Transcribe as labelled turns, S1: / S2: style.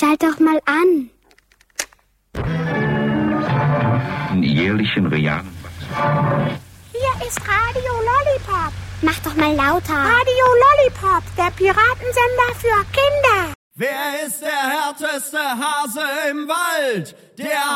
S1: schalt doch mal an.
S2: Jährlichen realen Wachstum.
S3: Hier ist Radio Lollipop.
S1: Mach doch mal lauter.
S3: Radio Lollipop, der Piratensender für Kinder.
S4: Wer ist der härteste Hase im Wald? Der